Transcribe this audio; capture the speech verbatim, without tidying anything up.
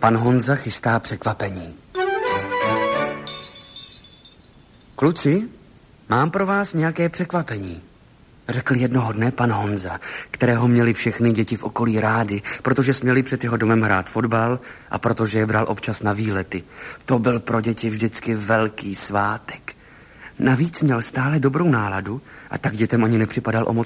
Pan Honza chystá překvapení. Kluci, mám pro vás nějaké překvapení, řekl jednoho dne pan Honza, kterého měli všechny děti v okolí rády, protože směli před jeho domem hrát fotbal a protože je bral občas na výlety. To byl pro děti vždycky velký svátek. Navíc měl stále dobrou náladu a tak dětem ani nepřipadal o moc